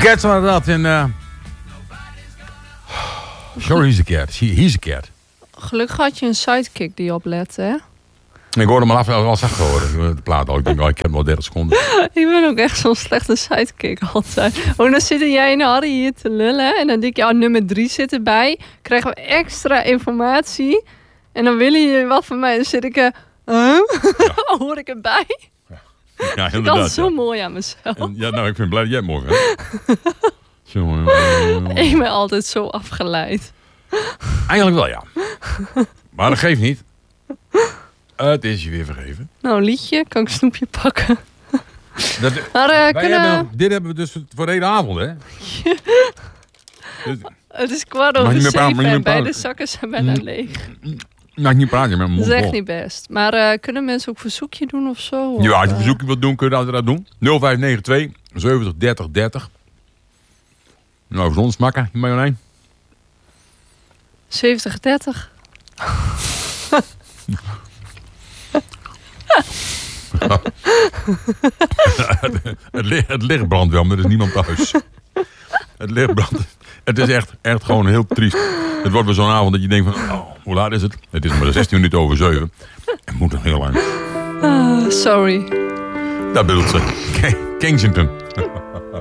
Cats waren dat. En, sure, he's a cat. He's a cat. Gelukkig had je een sidekick die oplette, hè? Ik hoorde hem al zacht horen. De plaat al. Ik denk, ik heb nog 30 seconden. Ik ben ook echt zo'n slechte sidekick altijd. Oh, dan zitten jij en Harry hier te lullen. En dan denk je, nummer 3 zit erbij. Krijgen we extra informatie. En dan willen jullie wat van mij. Dan zit ik hoor ik erbij? Ja, ik kan het zo mooi aan mezelf. En, ja, nou, ik vind blij dat jij het mooi vindt. Ik ben altijd zo afgeleid. Eigenlijk wel, ja. Maar dat geeft niet. Het is je weer vergeven. Nou, een liedje. Kan ik een snoepje pakken? Maar, dit hebben we dus voor de hele avond, hè? Het is 7:15 en beide zakken zijn bijna leeg. Nou, niet praten met mijn mond. Dat is echt niet best. Maar kunnen mensen ook verzoekje doen of zo? Ja, als je een verzoekje wilt doen, kun je dat doen. 0592 70 30 30. Nou, zonsmakker, Marjolein. 70 30. Het licht brandt wel, maar er is niemand thuis. Het licht brandt. Het is echt gewoon heel triest. Het wordt weer zo'n avond dat je denkt van, hoe laat is het? Het is maar 16 minuten over 7. Het moet nog heel lang. Sorry. Dat bedoelt ze. Kensington.